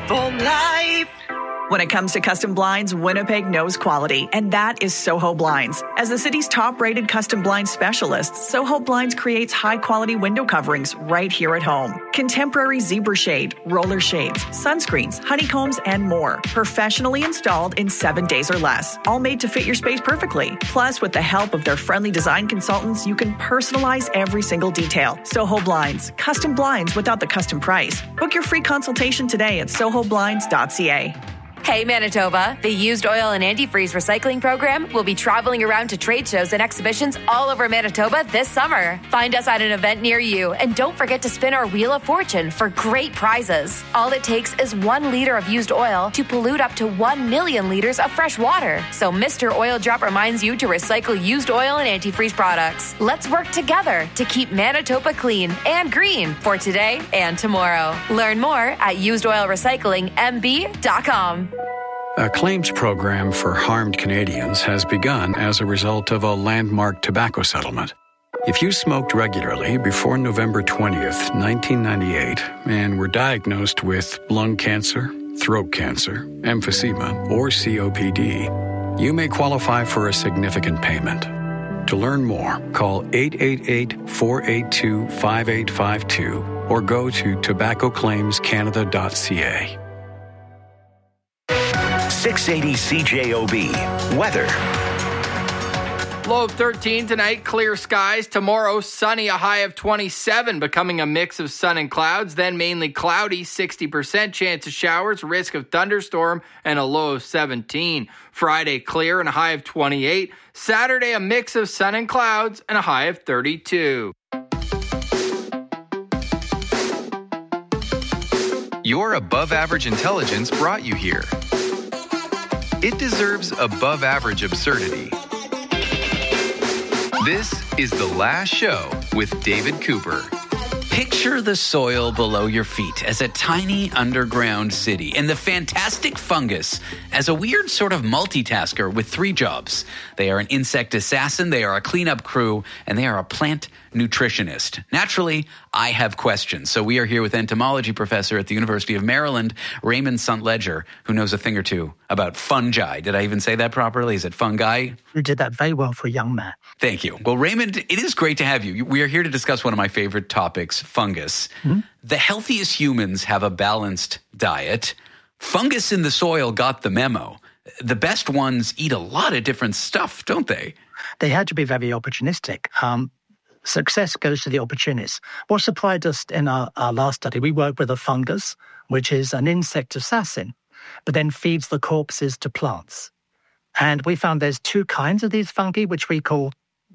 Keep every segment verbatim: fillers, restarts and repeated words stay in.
for life. When it comes to custom blinds, Winnipeg knows quality, and that is Soho Blinds. As the city's top-rated custom blind specialist, Soho Blinds creates high-quality window coverings right here at home. Contemporary zebra shade, roller shades, sunscreens, honeycombs, and more. Professionally installed in seven days or less. All made to fit your space perfectly. Plus, with the help of their friendly design consultants, you can personalize every single detail. Soho Blinds. Custom blinds without the custom price. Book your free consultation today at soho blinds dot c a. Hey Manitoba, the Used Oil and Antifreeze Recycling Program will be traveling around to trade shows and exhibitions all over Manitoba this summer. Find us at an event near you and don't forget to spin our Wheel of Fortune for great prizes. All it takes is one liter of used oil to pollute up to one million liters of fresh water. So Mister Oil Drop reminds you to recycle used oil and antifreeze products. Let's work together to keep Manitoba clean and green for today and tomorrow. Learn more at used oil recycling m b dot com. A claims program for harmed Canadians has begun as a result of a landmark tobacco settlement. If you smoked regularly before November twentieth, nineteen ninety-eight, and were diagnosed with lung cancer, throat cancer, emphysema, or C O P D, you may qualify for a significant payment. To learn more, call eight eight eight, four eight two, five eight five two or go to tobacco claims canada dot c a. six eighty C J O B. Weather. Low of thirteen tonight, clear skies. Tomorrow, sunny, a high of twenty-seven, becoming a mix of sun and clouds. Then mainly cloudy, sixty percent chance of showers, risk of thunderstorm, and a low of seventeen. Friday, clear and a high of twenty-eight. Saturday, a mix of sun and clouds and a high of thirty-two. Your above-average intelligence brought you here. It deserves above-average absurdity. This is The Last Show with David Cooper. Picture the soil below your feet as a tiny underground city, and the fantastic fungus as a weird sort of multitasker with three jobs. They are an insect assassin, they are a cleanup crew, and they are a plant nutritionist. Naturally, I have questions, so we are here with entomology professor at the University of Maryland, Raymond Suntledger, who knows a thing or two about fungi. Did I even say that properly? Is it fungi? You did that very well for a young man. Thank you. Well, Raymond, it is great to have you. We are here to discuss one of my favorite topics, fungus. Mm-hmm. The healthiest humans have a balanced diet. Fungus in the soil got the memo. The best ones eat a lot of different stuff, don't they? They had to be very opportunistic. Um, success goes to the opportunists. What surprised us in our, our last study, we worked with a fungus, which is an insect assassin, but then feeds the corpses to plants. And we found there's two kinds of these fungi, which we call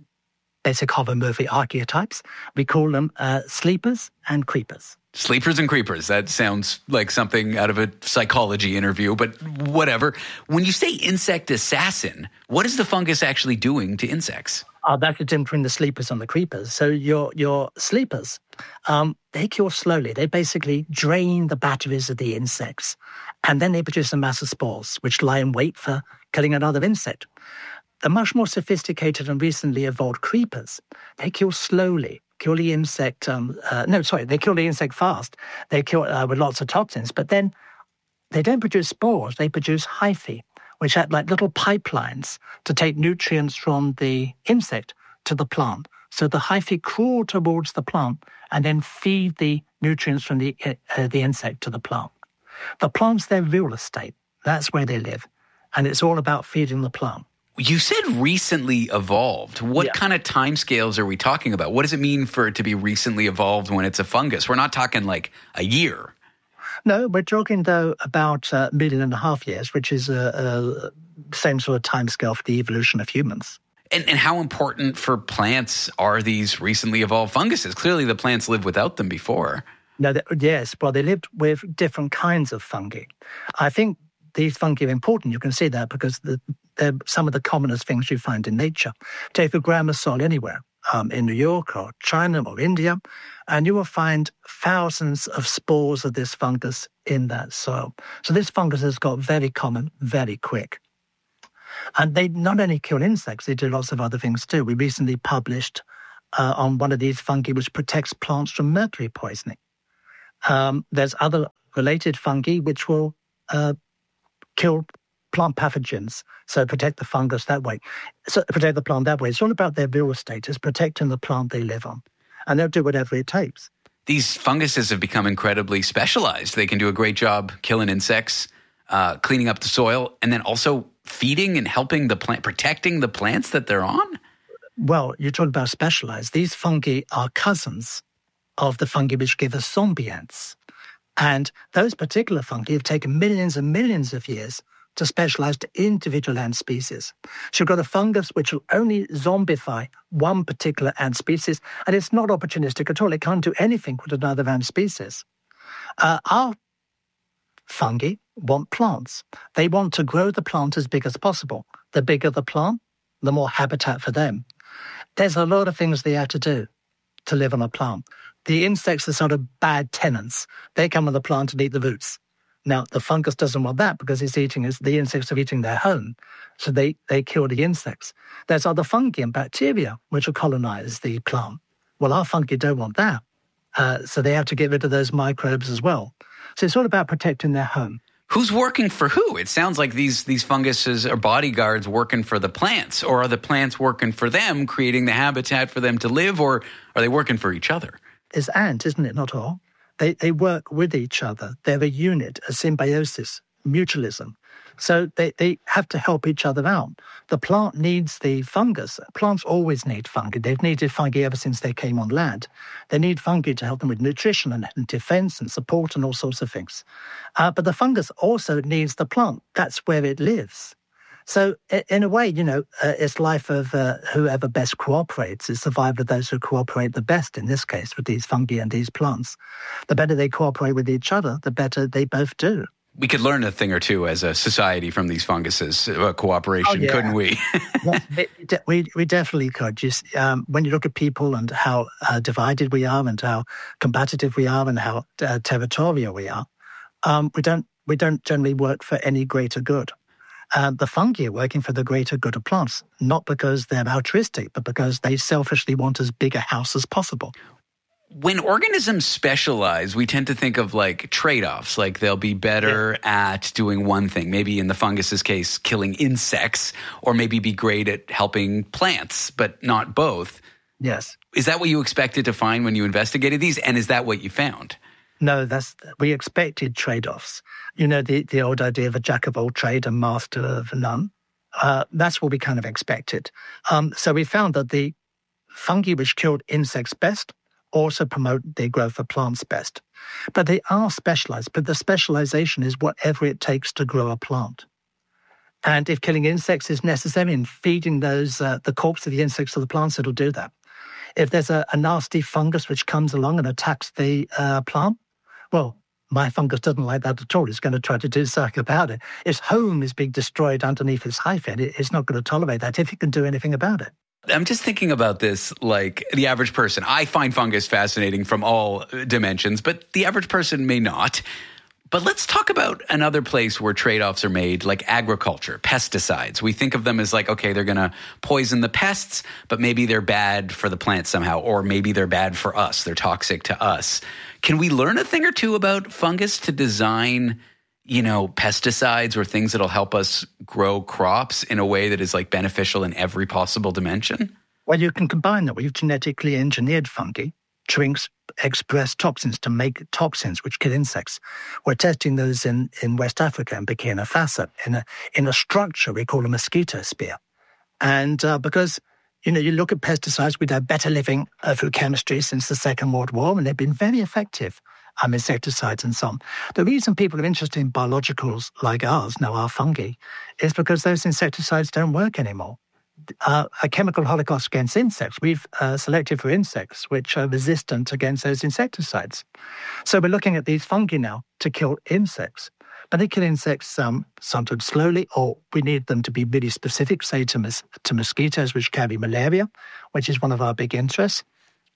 basic homomorphic archetypes. We call them uh, sleepers and creepers. Sleepers and creepers. That sounds like something out of a psychology interview, but whatever. When you say insect assassin, what is the fungus actually doing to insects? Uh, that's the difference between the sleepers and the creepers. So your your sleepers, um, they cure slowly. They basically drain the batteries of the insects, and then they produce a mass of spores, which lie in wait for killing another insect. The much more sophisticated and recently evolved creepers, they kill slowly. Kill the insect, um, uh, no, sorry, they kill the insect fast. They kill uh, with lots of toxins, but then they don't produce spores, they produce hyphae, which act like little pipelines to take nutrients from the insect to the plant. So the hyphae crawl towards the plant and then feed the nutrients from the, uh, the insect to the plant. The plant's their real estate. That's where they live. And it's all about feeding the plant. You said recently evolved. What yeah. kind of timescales are we talking about? What does it mean for it to be recently evolved when it's a fungus? We're not talking like a year. No, we're talking, though, about a million and a half years, which is a, a same sort of timescale for the evolution of humans. And, and how important for plants are these recently evolved funguses? Clearly the plants lived without them before. No, they, yes, well, they lived with different kinds of fungi. I think these fungi are important. You can see that because the, they're some of the commonest things you find in nature. Take a gram of soil anywhere, um, in New York or China or India, and you will find thousands of spores of this fungus in that soil. So this fungus has got very common, very quick. And they not only kill insects, they do lots of other things too. We recently published uh, on one of these fungi which protects plants from mercury poisoning. Um, there's other related fungi which will uh, kill plant pathogens, so protect the fungus that way. So protect the plant that way. It's all about their viral status, protecting the plant they live on. And they'll do whatever it takes. These funguses have become incredibly specialized. They can do a great job killing insects, uh, cleaning up the soil, and then also feeding and helping the plant, protecting the plants that they're on? Well, you're talking about specialized. These fungi are cousins of the fungi which give us zombie ants. And those particular fungi have taken millions and millions of years to specialize to individual ant species. So you've got a fungus which will only zombify one particular ant species, and it's not opportunistic at all. It can't do anything with another ant species. Uh, our fungi want plants. They want to grow the plant as big as possible. The bigger the plant, the more habitat for them. There's a lot of things they have to do to live on a plant. The insects are sort of bad tenants. They come on the plant and eat the roots. Now, the fungus doesn't want that because it's eating, the insects are eating their home. So they, they kill the insects. There's other fungi and bacteria which will colonize the plant. Well, our fungi don't want that. Uh, so they have to get rid of those microbes as well. So it's all about protecting their home. Who's working for who? It sounds like these, these funguses are bodyguards working for the plants, or are the plants working for them, creating the habitat for them to live, or are they working for each other? It's ant, isn't it? Not all. They they work with each other. They're a unit, a symbiosis, mutualism. So they, they have to help each other out. The plant needs the fungus. Plants always need fungi. They've needed fungi ever since they came on land. They need fungi to help them with nutrition and defense and support and all sorts of things. Uh, but the fungus also needs the plant. That's where it lives. So in a way, you know, uh, it's life of uh, whoever best cooperates. It's survival of those who cooperate the best, in this case, with these fungi and these plants. The better they cooperate with each other, the better they both do. We could learn a thing or two as a society from these funguses, uh, cooperation, oh, yeah. couldn't we? yes, we, we definitely could. Just, um, when you look at people and how uh, divided we are and how combative we are and how uh, territorial we are, um, we don't we don't generally work for any greater good. Uh, the fungi are working for the greater good of plants, not because they're altruistic, but because they selfishly want as big a house as possible. When organisms specialize, we tend to think of like trade-offs, like they'll be better yeah. at doing one thing, maybe in the fungus's case, killing insects, or maybe be great at helping plants, but not both. Yes. Is that what you expected to find when you investigated these? And is that what you found? No, that's we expected trade-offs. You know, the, the old idea of a jack of all trade and master of none. Uh, that's what we kind of expected. Um, so we found that the fungi which killed insects best also promote their growth of plants best. But they are specialized, but the specialization is whatever it takes to grow a plant. And if killing insects is necessary in feeding those uh, the corpse of the insects to the plants, it'll do that. If there's a, a nasty fungus which comes along and attacks the uh, plant, well, my fungus doesn't like that at all. It's going to try to do something about it. Its home is being destroyed underneath its hyphae. It's not going to tolerate that if it can do anything about it. I'm just thinking about this like the average person. I find fungus fascinating from all dimensions, but the average person may not. But let's talk about another place where trade-offs are made, like agriculture, pesticides. We think of them as like, okay, they're going to poison the pests, but maybe they're bad for the plant somehow, or maybe they're bad for us. They're toxic to us. Can we learn a thing or two about fungus to design, you know, pesticides or things that'll help us grow crops in a way that is like beneficial in every possible dimension? Well, you can combine that. We've genetically engineered fungi to ex- express toxins, to make toxins which kill insects. We're testing those in, in West Africa and Burkina Faso in a, in a structure we call a mosquito spear. And uh, because, you know, you look at pesticides, we've had better living uh, through chemistry since the Second World War, and they've been very effective. Um, insecticides and so on. The reason people are interested in biologicals like ours, now our fungi, is because those insecticides don't work anymore. Uh, a chemical holocaust against insects, we've uh, selected for insects which are resistant against those insecticides. So we're looking at these fungi now to kill insects. But they kill insects um, sometimes slowly, or we need them to be really specific, say to, mos- to mosquitoes which carry malaria, which is one of our big interests.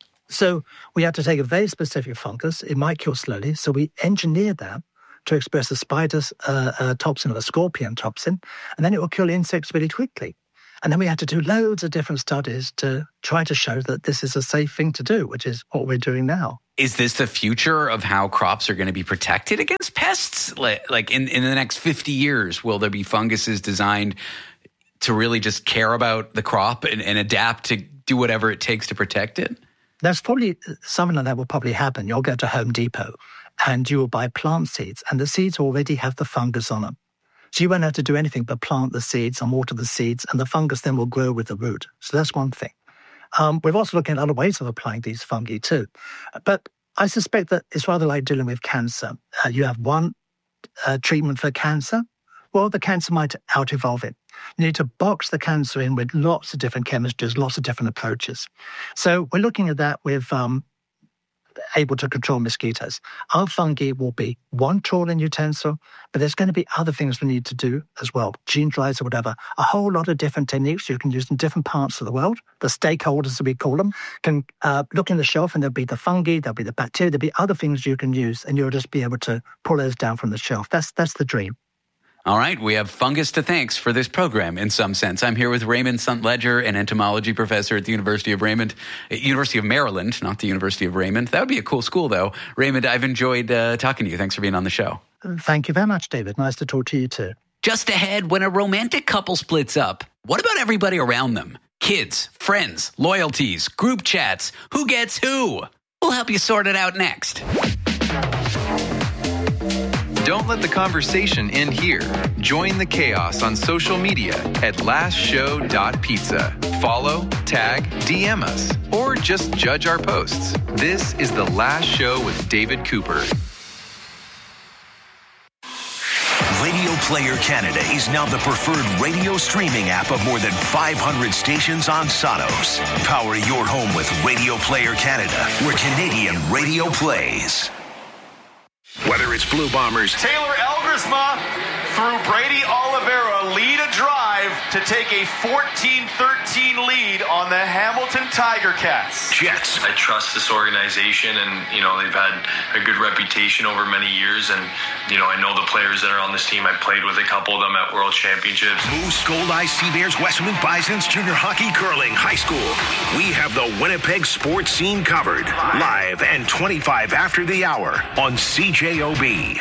So we had to take a very specific fungus. It might kill slowly. So we engineered that to express a spider's uh, uh, toxin or a scorpion toxin, and then it will kill insects really quickly. And then we had to do loads of different studies to try to show that this is a safe thing to do, which is what we're doing now. Is this the future of how crops are going to be protected against pests? Like in, in the next fifty years, will there be funguses designed to really just care about the crop and, and adapt to do whatever it takes to protect it? There's probably something like that will probably happen. You'll go to Home Depot and you will buy plant seeds, and the seeds already have the fungus on them. So you won't have to do anything but plant the seeds and water the seeds, and the fungus then will grow with the root. So that's one thing. Um, we're also looking at other ways of applying these fungi too. But I suspect that it's rather like dealing with cancer. Uh, you have one uh, treatment for cancer. Well, the cancer might out-evolve it. You need to box the cancer in with lots of different chemistries, lots of different approaches. So we're looking at that with um, able to control mosquitoes. Our fungi will be one trawling utensil, but there's going to be other things we need to do as well, gene drives or whatever. A whole lot of different techniques you can use in different parts of the world. The stakeholders, as we call them, can uh, look in the shelf and there'll be the fungi, there'll be the bacteria, there'll be other things you can use, and you'll just be able to pull those down from the shelf. That's that's the dream. All right, we have fungus to thanks for this program in some sense. I'm here with Raymond Suntledger, an entomology professor at the University of Raymond, University of Maryland, not the University of Raymond. That would be a cool school, though. Raymond, I've enjoyed uh, talking to you. Thanks for being on the show. Thank you very much, David. Nice to talk to you too. Just ahead, when a romantic couple splits up, what about everybody around them? Kids, friends, loyalties, group chats. Who gets who? We'll help you sort it out next. Don't let the conversation end here. Join the chaos on social media at last show dot pizza. Follow, tag, D M us, or just judge our posts. This is The Last Show with David Cooper. Radio Player Canada is now the preferred radio streaming app of more than five hundred stations on Sonos. Power your home with Radio Player Canada, where Canadian radio plays. Whether it's Blue Bombers, Taylor Elgersma through Brady Oliveira lead a drive to take a fourteen thirteen lead on the Hamilton Tiger Cats. Jets. I trust this organization, and you know they've had a good reputation over many years, and you know I know the players that are on this team. I played with a couple of them at World Championships. Moose, Gold Eye, Sea Bears, Westmount Bisons, junior hockey, curling, high school. We have the Winnipeg sports scene covered live and twenty-five after the hour on C J O B.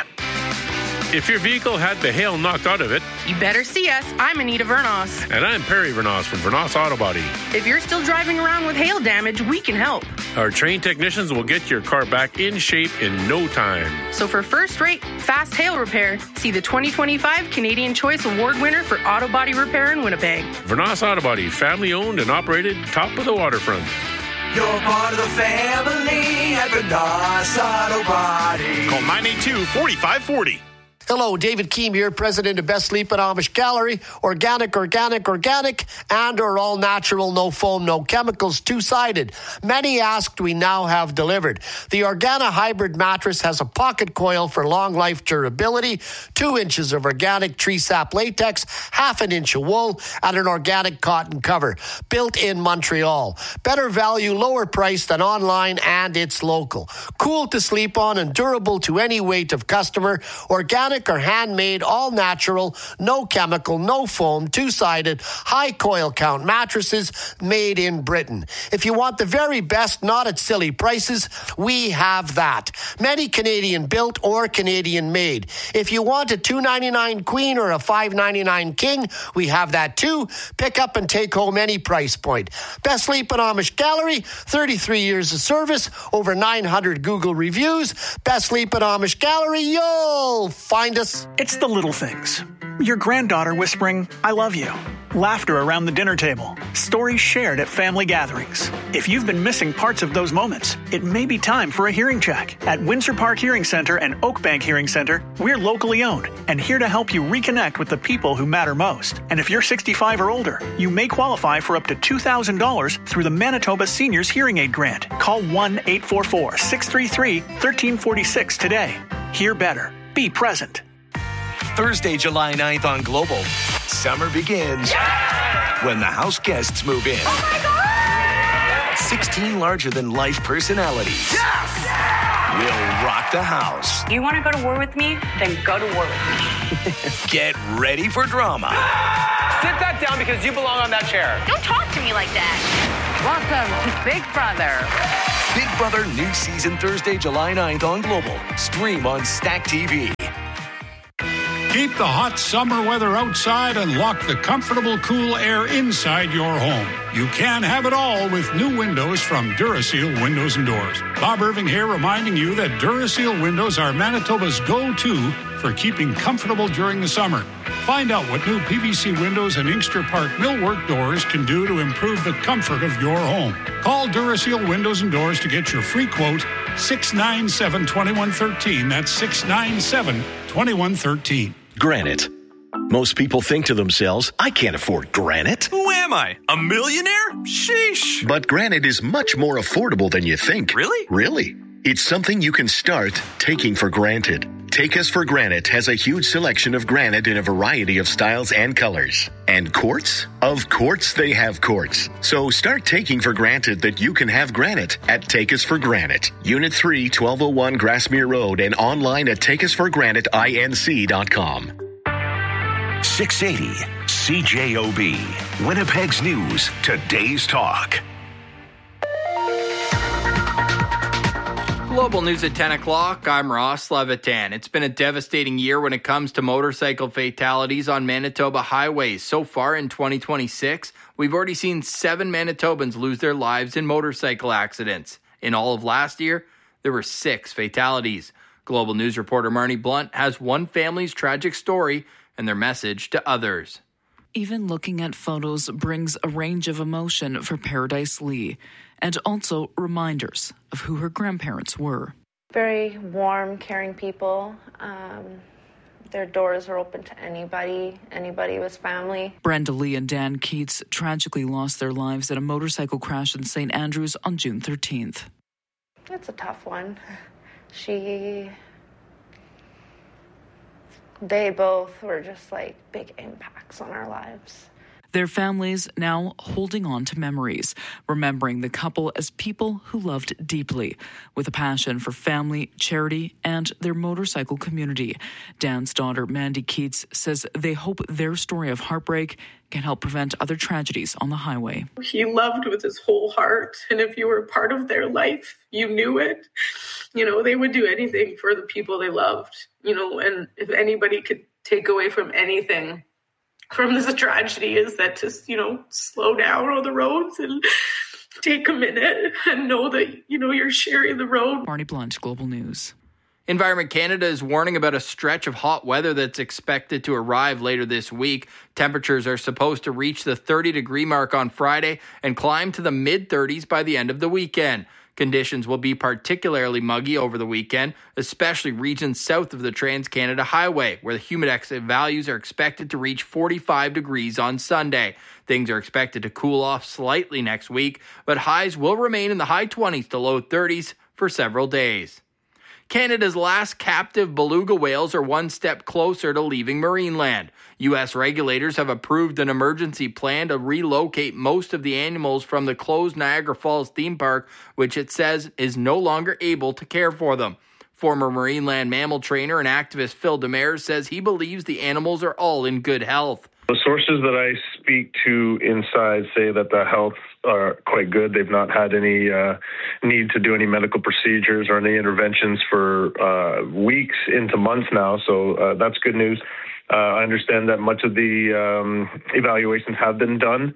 If your vehicle had the hail knocked out of it, you better see us. I'm Anita Vernos. And I'm Perry Vernos from Vernos Auto Body. If you're still driving around with hail damage, we can help. Our trained technicians will get your car back in shape in no time. So for first-rate, fast hail repair, see the twenty twenty-five Canadian Choice Award winner for auto body repair in Winnipeg. Vernos Auto Body, family-owned and operated, top of the waterfront. You're part of the family at Vernos Auto Body. Call nine eight two, four five four zero. Hello, David Keem here, president of Best Sleep at Amish Gallery. Organic, organic, organic, and or all natural, no foam, no chemicals, two-sided. Many asked, we now have delivered. The Organa Hybrid mattress has a pocket coil for long life durability, two inches of organic tree sap latex, half an inch of wool, and an organic cotton cover. Built in Montreal. Better value, lower price than online, and it's local. Cool to sleep on and durable to any weight of customer. Organic or handmade, all natural, no chemical, no foam, two-sided, high coil count mattresses made in Britain. If you want the very best, not at silly prices, we have that. Many Canadian built or Canadian made. If you want a two ninety-nine queen or a five ninety-nine king, we have that too. Pick up and take home any price point. Best Sleep at Amish Gallery, thirty-three years of service, over nine hundred Google reviews. Best Sleep at Amish Gallery, you'll find us. It's the little things. Your granddaughter whispering, I love you. Laughter around the dinner table. Stories shared at family gatherings. If you've been missing parts of those moments, it may be time for a hearing check. At Windsor Park Hearing Center and Oakbank Hearing Center, we're locally owned and here to help you reconnect with the people who matter most. And if you're sixty-five or older, you may qualify for up to two thousand dollars through the Manitoba Seniors Hearing Aid Grant. Call one eight four four, six three three, one three four six today. Hear better. Be present. Thursday, July ninth on Global. Summer begins yeah! when the house guests move in. Oh my God! sixteen larger-than-life personalities Yes! will rock the house. You want to go to war with me? Then go to war with me. Get ready for drama. Sit that down because you belong on that chair. Don't talk to me like that. Welcome to Big Brother. Big Brother new season Thursday, July ninth on Global. Stream on Stack T V. Keep the hot summer weather outside and lock the comfortable, cool air inside your home. You can have it all with new windows from Duraseal Windows and Doors. Bob Irving here reminding you that Duraseal windows are Manitoba's go-to for keeping comfortable during the summer. Find out what new P V C windows and Inkster Park millwork doors can do to improve the comfort of your home. Call Duraseal Windows and Doors to get your free quote, six nine seven, two one one three. That's six nine seven, two one one three. Granite. Most people think to themselves, I can't afford granite. Who am I? A millionaire? Sheesh. But granite is much more affordable than you think. Really? Really. It's something you can start taking for granted. Take Us for Granite has a huge selection of granite in a variety of styles and colors. And quartz? Of course they have quartz. So start taking for granted that you can have granite at Take Us for Granite. Unit three, twelve oh one Grassmere Road and online at take us for granite inc dot com. six eighty C J O B. Winnipeg's News. Today's Talk. Global News at ten o'clock. I'm Ross Levitan. It's been a devastating year when it comes to motorcycle fatalities on Manitoba highways. So far in twenty twenty-six, we've already seen seven Manitobans lose their lives in motorcycle accidents. In all of last year, there were six fatalities. Global News reporter Marnie Blunt has one family's tragic story and their message to others. Even looking at photos brings a range of emotion for Paradise Lee, and also reminders of who her grandparents were. Very warm, caring people. Um, their doors were open to anybody. Anybody was family. Brenda Lee and Dan Keats tragically lost their lives in a motorcycle crash in Saint Andrews on June thirteenth. It's a tough one. She... They both were just like big impacts on our lives. Their families now holding on to memories, remembering the couple as people who loved deeply, with a passion for family, charity, and their motorcycle community. Dan's daughter, Mandy Keats, says they hope their story of heartbreak can help prevent other tragedies on the highway. He loved with his whole heart, and if you were part of their life, you knew it. You know, they would do anything for the people they loved, you know, and if anybody could take away from anything from this tragedy is that to, you know, slow down on the roads and take a minute and know that, you know, you're sharing the road. Marnie Blunt, Global News. Environment Canada is warning about a stretch of hot weather that's expected to arrive later this week. Temperatures are supposed to reach the thirty degree mark on Friday and climb to the mid thirties by the end of the weekend. Conditions will be particularly muggy over the weekend, especially regions south of the Trans-Canada Highway, where the humidex values are expected to reach forty-five degrees on Sunday. Things are expected to cool off slightly next week, but highs will remain in the high twenties to low thirties for several days. Canada's last captive beluga whales are one step closer to leaving Marineland. U S regulators have approved an emergency plan to relocate most of the animals from the closed Niagara Falls theme park, which it says is no longer able to care for them. Former Marineland mammal trainer and activist Phil Demers says he believes the animals are all in good health. The sources that I speak to inside say that the health are quite good. They've not had any uh, need to do any medical procedures or any interventions for uh, weeks into months now, so uh, that's good news. Uh, I understand that much of the um, evaluations have been done,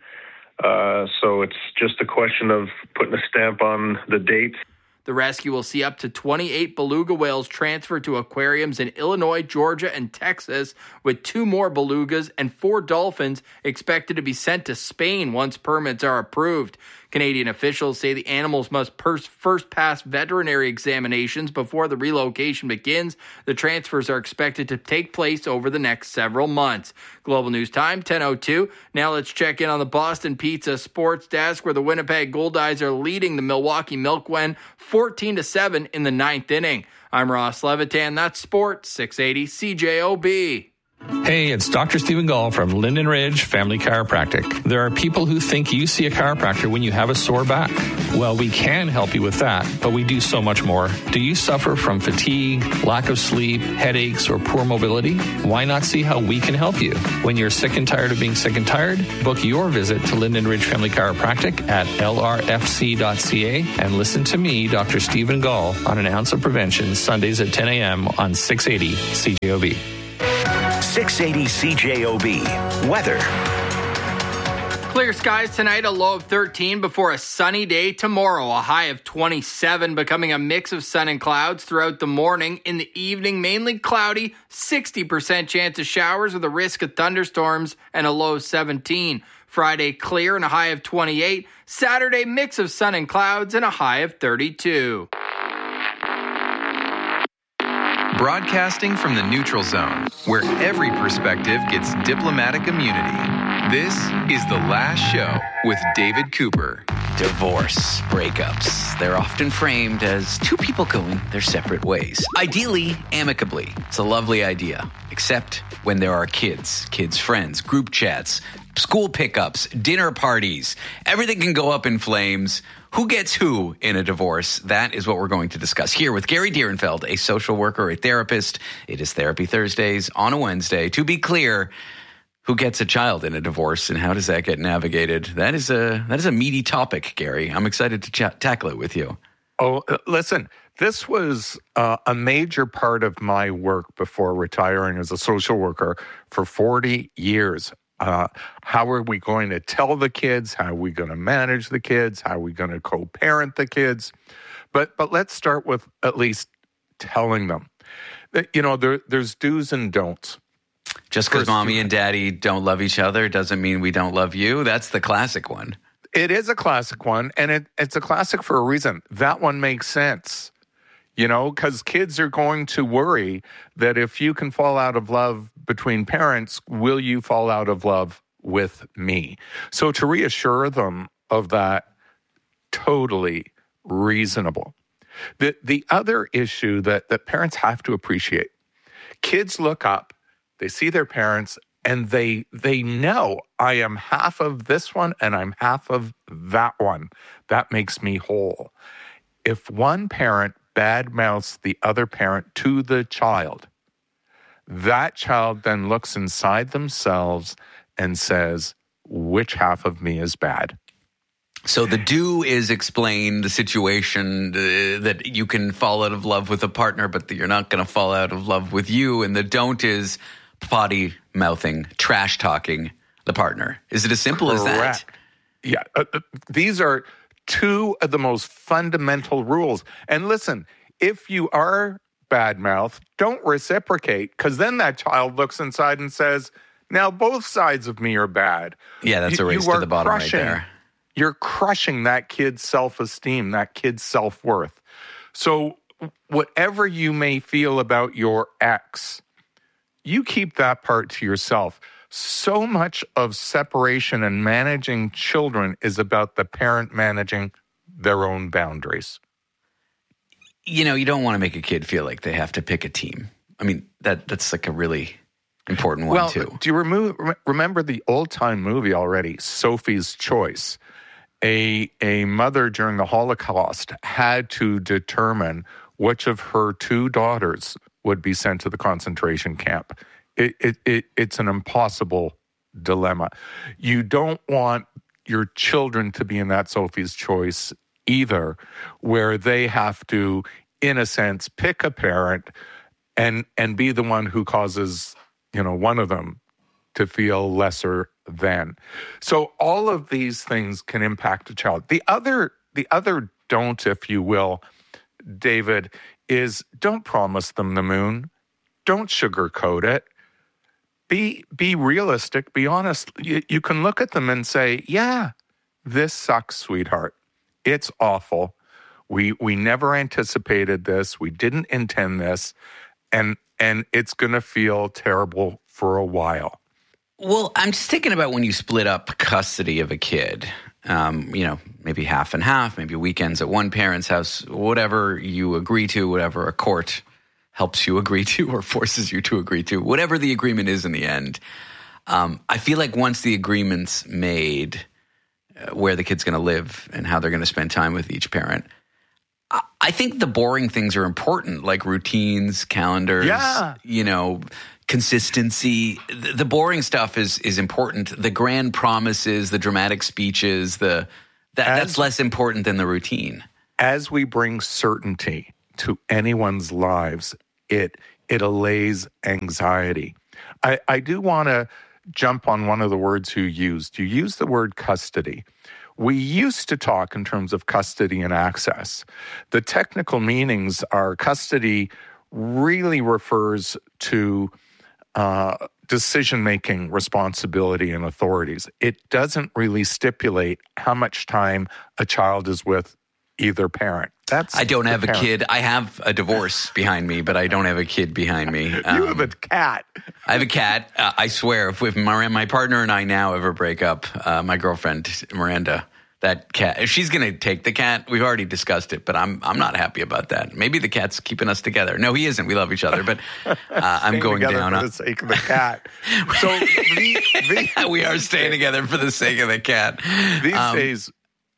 uh, so it's just a question of putting a stamp on the dates. The rescue will see up to twenty-eight beluga whales transferred to aquariums in Illinois, Georgia, and Texas, with two more belugas and four dolphins expected to be sent to Spain once permits are approved. Canadian officials say the animals must pers- first pass veterinary examinations before the relocation begins. The transfers are expected to take place over the next several months. Global News Time, ten oh two. Now let's check in on the Boston Pizza Sports Desk, where the Winnipeg Goldeyes are leading the Milwaukee Milkwen fourteen to seven in the ninth inning. I'm Ross Levitan. That's Sports six eighty C J O B. Hey, it's Doctor Stephen Gall from Linden Ridge Family Chiropractic. There are people who think you see a chiropractor when you have a sore back. Well, we can help you with that, but we do so much more. Do you suffer from fatigue, lack of sleep, headaches, or poor mobility? Why not see how we can help you? When you're sick and tired of being sick and tired, book your visit to Linden Ridge Family Chiropractic at L R F C dot C A and listen to me, Doctor Stephen Gall, on An Ounce of Prevention, Sundays at ten a.m. on six eighty C J O B. six eighty C J O B. Weather. Clear skies tonight, a low of thirteen before a sunny day tomorrow, a high of twenty-seven, becoming a mix of sun and clouds throughout the morning. In the evening, mainly cloudy, sixty percent chance of showers with a risk of thunderstorms and a low of seventeen. Friday, clear and a high of twenty-eight. Saturday, mix of sun and clouds and a high of thirty-two. Broadcasting from the neutral zone, where every perspective gets diplomatic immunity. This is The Last Show with David Cooper. Divorce, breakups, they're often framed as two people going their separate ways. Ideally, amicably. It's a lovely idea. Except when there are kids, kids' friends, group chats, school pickups, dinner parties. Everything can go up in flames. Who gets who in a divorce? That is what we're going to discuss here with Gary Dierenfeld, a social worker, a therapist. It is Therapy Thursdays on a Wednesday. To be clear, who gets a child in a divorce and how does that get navigated? That is a that is a meaty topic, Gary. I'm excited to ch- tackle it with you. Oh, uh, listen, this was uh, a major part of my work before retiring as a social worker for forty years. Uh, how are we going to tell the kids? How are we going to manage the kids? How are we going to co-parent the kids? But but let's start with at least telling them that, you know, there, there's do's and don'ts. Just because mommy and daddy don't love each other doesn't mean we don't love you. That's the classic one. It is a classic one, and it, it's a classic for a reason. That one makes sense, you know, because kids are going to worry that if you can fall out of love between parents, will you fall out of love with me? So to reassure them of that, totally reasonable. The, the other issue that, that parents have to appreciate, kids look up, they see their parents, and they they know I am half of this one and I'm half of that one. That makes me whole. If one parent badmouths the other parent to the child, that child then looks inside themselves and says, which half of me is bad? So the do is explain the situation uh, that you can fall out of love with a partner, but that you're not going to fall out of love with you. And the don't is potty mouthing, trash talking the partner. Is it as simple Correct. as that? Yeah. Uh, uh, these are two of the most fundamental rules. And listen, if you are badmouth, don't reciprocate, because then that child looks inside and says, now both sides of me are bad. Yeah, that's you, a race to the bottom crushing, right there. You're crushing that kid's self-esteem, that kid's self-worth. So whatever you may feel about your ex, you keep that part to yourself. So much of separation and managing children is about the parent managing their own boundaries. You know, you don't want to make a kid feel like they have to pick a team. I mean, that that's like a really important one, well, too. Do you remove, remember the old-time movie already, Sophie's Choice? A, a mother during the Holocaust had to determine which of her two daughters would be sent to the concentration camp. It, it, it, it's an impossible dilemma. You don't want your children to be in that Sophie's Choice either, where they have to, in a sense, pick a parent and and be the one who causes, you know, one of them to feel lesser than. So all of these things can impact a child. The other, the other don't, if you will, David, is don't promise them the moon. Don't sugarcoat it. Be be realistic. Be honest. You, you can look at them and say, yeah, this sucks, sweetheart. It's awful. We we never anticipated this. We didn't intend this. And and it's going to feel terrible for a while. Well, I'm just thinking about when you split up custody of a kid. Um, you know, maybe half and half, maybe weekends at one parent's house, whatever you agree to, whatever a court helps you agree to or forces you to agree to, whatever the agreement is in the end. Um, I feel like once the agreement's made, uh, where the kid's going to live and how they're going to spend time with each parent, I, I think the boring things are important, like routines, calendars, yeah. you know, consistency. The, the boring stuff is is important. The grand promises, the dramatic speeches, the that, as, that's less important than the routine. As we bring certainty to anyone's lives, it it allays anxiety. I, I do want to jump on one of the words you used. You used the word custody. We used to talk in terms of custody and access. The technical meanings are custody really refers to uh, decision-making responsibility and authorities. It doesn't really stipulate how much time a child is with either parent. That's I don't have parent. a kid. I have a divorce behind me, but I don't have a kid behind me. Um, you have a cat. I have a cat. Uh, I swear, if, if my, my partner and I now ever break up, uh, my girlfriend, Miranda, that cat, she's going to take the cat. We've already discussed it, but I'm I'm not happy about that. Maybe the cat's keeping us together. No, he isn't. We love each other, but uh, I'm going down. For the sake of the cat. So the, the, we are staying together for the sake of the cat. These um, days,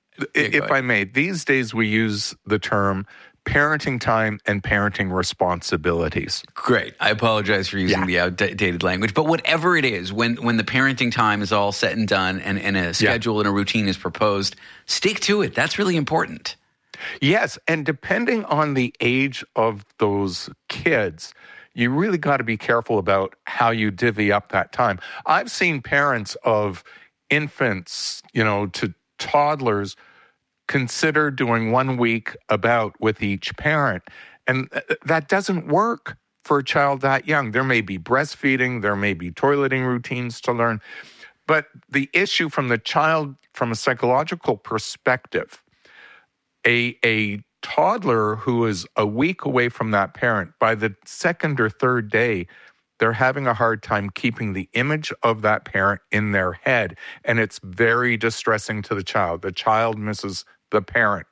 if I may, these days we use the term parenting time and parenting responsibilities. Great. I apologize for using yeah. the outdated language. But whatever it is, when when the parenting time is all said and done and, and a schedule yeah. and a routine is proposed, stick to it. That's really important. Yes. And depending on the age of those kids, you really got to be careful about how you divvy up that time. I've seen parents of infants, you know, to toddlers consider doing one week about with each parent. And that doesn't work for a child that young. There may be breastfeeding, there may be toileting routines to learn. But the issue from the child, from a psychological perspective, a, a toddler who is a week away from that parent, by the second or third day, they're having a hard time keeping the image of that parent in their head. And it's very distressing to the child. The child misses the parent.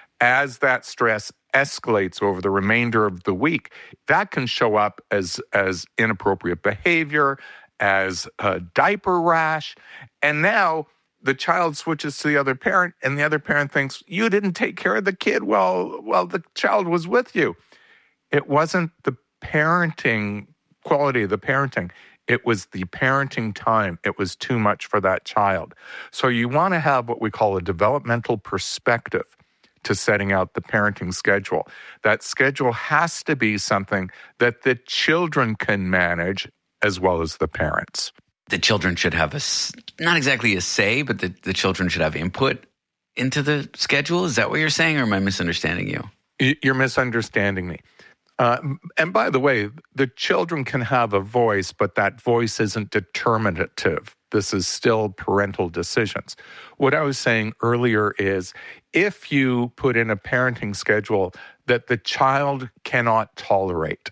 As that stress escalates over the remainder of the week, that can show up as, as inappropriate behavior, as a diaper rash. And now the child switches to the other parent, and the other parent thinks, you didn't take care of the kid while, while the child was with you. It wasn't the parenting quality of the parenting. It was the parenting time. It was too much for that child. So you want to have what we call a developmental perspective to setting out the parenting schedule. That schedule has to be something that the children can manage as well as the parents. The children should have a, not exactly a say, but the, the children should have input into the schedule. Is that what you're saying, or am I misunderstanding you? You're misunderstanding me. Uh, and by the way, the children can have a voice, but that voice isn't determinative. This is still parental decisions. What I was saying earlier is if you put in a parenting schedule that the child cannot tolerate.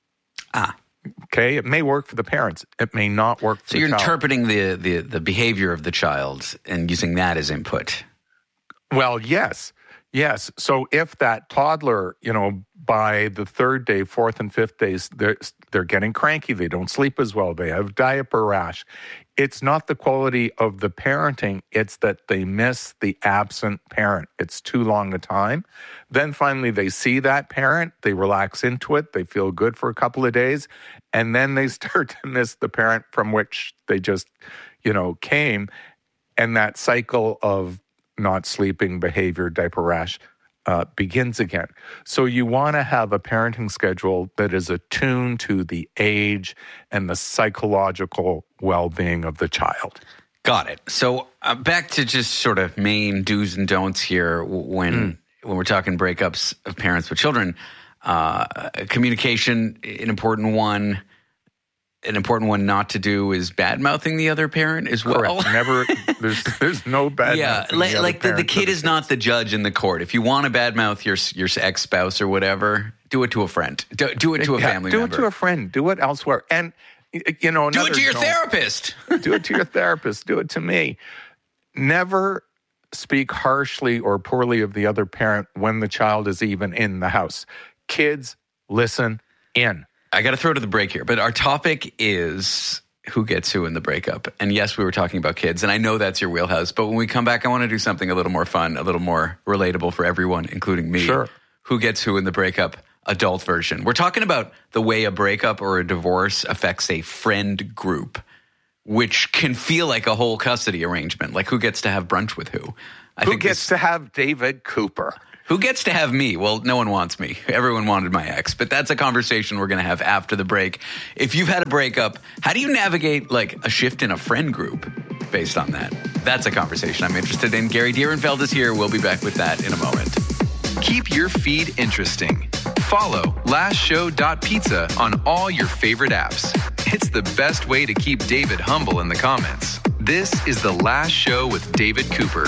Ah. Okay, it may work for the parents. It may not work for so the you're child. interpreting the, the, the behavior of the child and using that as input. Well, yes. Yes. So if that toddler, you know, by the third day, fourth and fifth days, they're, they're getting cranky, they don't sleep as well, they have diaper rash, it's not the quality of the parenting, it's that they miss the absent parent. It's too long a time. Then finally they see that parent, they relax into it, they feel good for a couple of days, and then they start to miss the parent from which they just, you know, came. And that cycle of not sleeping, behavior, diaper rash uh, begins again. So you want to have a parenting schedule that is attuned to the age and the psychological well-being of the child. Got it. So uh, back to just sort of main do's and don'ts here when mm. when we're talking breakups of parents with children. Uh, communication, an important one. An important one not to do is bad-mouthing the other parent as well. Correct. Never, there's there's no bad Yeah, like, the, like the, the kid is not the judge in the court. If you want to bad-mouth your your ex-spouse or whatever, do it to a friend. Do, do it to a yeah, family do member. Do it to a friend. Do it elsewhere. And, you know, do it to your don't, therapist. Do it to your therapist. Do it to me. Never speak harshly or poorly of the other parent when the child is even in the house. Kids, listen. In. I got to throw to the break here, but our topic is who gets who in the breakup. And yes, we were talking about kids, and I know that's your wheelhouse, but when we come back, I want to do something a little more fun, a little more relatable for everyone, including me. Sure. Who gets who in the breakup, adult version. We're talking about the way a breakup or a divorce affects a friend group, which can feel like a whole custody arrangement. Like who gets to have brunch with who? I who think gets this, to have David Cooper? Who gets to have me? Well, no one wants me. Everyone wanted my ex. But that's a conversation we're going to have after the break. If you've had a breakup, how do you navigate like a shift in a friend group based on that? That's a conversation I'm interested in. Gary Dierenfeld is here. We'll be back with that in a moment. Keep your feed interesting. Follow last show dot pizza on all your favorite apps. It's the best way to keep David humble in the comments. This is The Last Show with David Cooper.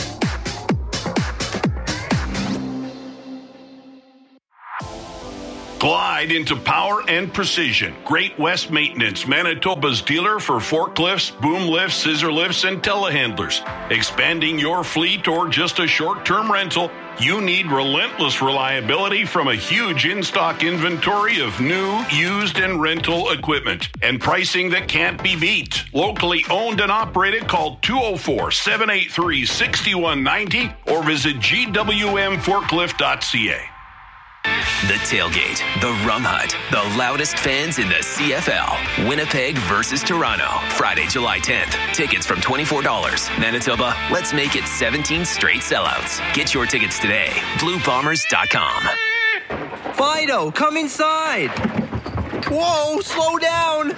Glide into power and precision. Great West Maintenance, Manitoba's dealer for forklifts, boom lifts, scissor lifts, and telehandlers. Expanding your fleet or just a short-term rental, you need relentless reliability from a huge in-stock inventory of new, used, and rental equipment. And pricing that can't be beat. Locally owned and operated, call two oh four, seven eight three, six one nine oh or visit G W M forklift dot C A. The Tailgate, the Rum Hut, the loudest fans in the C F L. Winnipeg versus Toronto, Friday, July tenth. Tickets from twenty-four dollars. Manitoba, let's make it seventeen straight sellouts. Get your tickets today. blue bombers dot com. Fido, come inside. Whoa, slow down.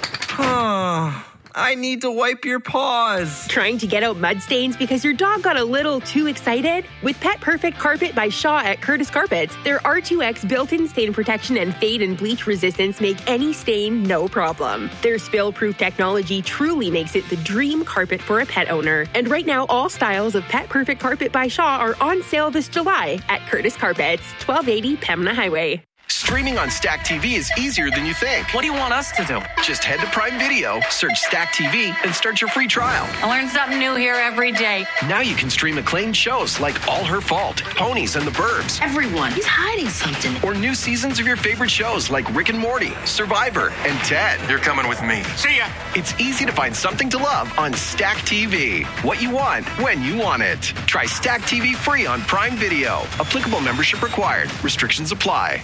Huh. I need to wipe your paws. Trying to get out mud stains because your dog got a little too excited? With Pet Perfect Carpet by Shaw at Curtis Carpets, their R two X built-in stain protection and fade and bleach resistance make any stain no problem. Their spill-proof technology truly makes it the dream carpet for a pet owner. And right now, all styles of Pet Perfect Carpet by Shaw are on sale this July at Curtis Carpets, twelve eighty Pembina Highway. Streaming on Stack T V is easier than you think. What do you want us to do? Just head to Prime Video, search Stack T V, and start your free trial. I learn something new here every day. Now you can stream acclaimed shows like All Her Fault, Ponies, and the Burbs. Everyone is hiding something. Or new seasons of your favorite shows like Rick and Morty, Survivor, and Ted. You're coming with me. See ya! It's easy to find something to love on Stack T V. What you want, when you want it. Try Stack T V free on Prime Video. Applicable membership required. Restrictions apply.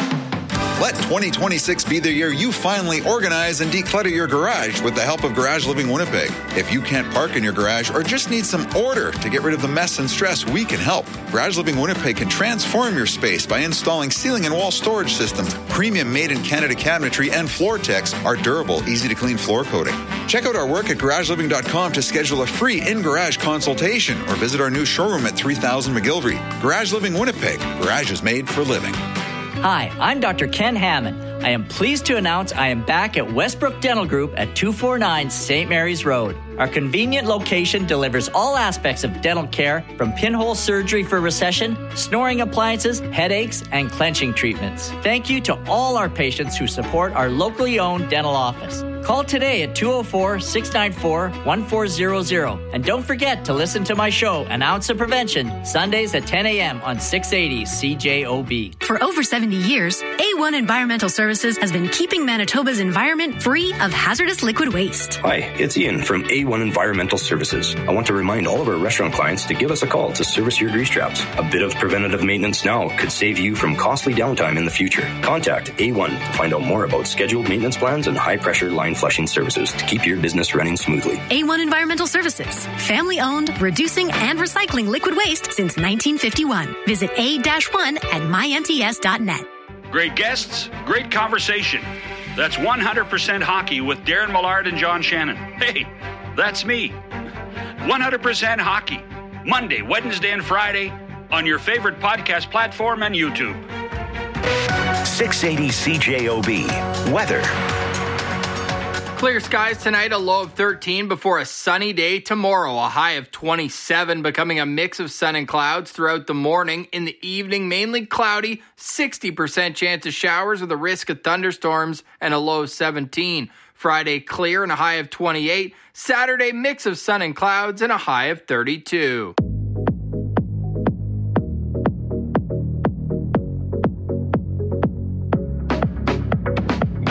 Let twenty twenty-six be the year you finally organize and declutter your garage with the help of Garage Living Winnipeg. If you can't park in your garage or just need some order to get rid of the mess and stress, we can help. Garage Living Winnipeg can transform your space by installing ceiling and wall storage systems, premium made-in-Canada cabinetry, and Floor-Tex, our durable, easy-to-clean floor coating. Check out our work at garage living dot com to schedule a free in-garage consultation or visit our new showroom at three thousand McGilvery. Garage Living Winnipeg. Garage is made for living. Hi, I'm Doctor Ken Hammond. I am pleased to announce I am back at Westbrook Dental Group at two forty-nine Saint Mary's Road. Our convenient location delivers all aspects of dental care, from pinhole surgery for recession, snoring appliances, headaches, and clenching treatments. Thank you to all our patients who support our locally owned dental office. Call today at two oh four, six nine four, one four zero zero. And don't forget to listen to my show, An Ounce of Prevention, Sundays at ten a.m. on six eighty C J O B. For over seventy years, A one Environmental Services has been keeping Manitoba's environment free of hazardous liquid waste. Hi, it's Ian from A one Environmental Services. I want to remind all of our restaurant clients to give us a call to service your grease traps. A bit of preventative maintenance now could save you from costly downtime in the future. Contact A one to find out more about scheduled maintenance plans and high-pressure line flushing services to keep your business running smoothly. A one Environmental Services, family-owned, reducing and recycling liquid waste since nineteen fifty-one. Visit A one at my m t s dot net. Great guests, great conversation. That's one hundred percent Hockey with Darren Millard and John Shannon. Hey, that's me. one hundred percent Hockey, Monday, Wednesday, and Friday on your favorite podcast platform and YouTube. six eighty C J O B. Weather. Clear skies tonight, a low of thirteen before a sunny day tomorrow, a high of twenty-seven, becoming a mix of sun and clouds throughout the morning. In the evening, mainly cloudy, sixty percent chance of showers with a risk of thunderstorms and a low of seventeen. Friday, clear and a high of twenty-eight. Saturday, mix of sun and clouds and a high of thirty-two.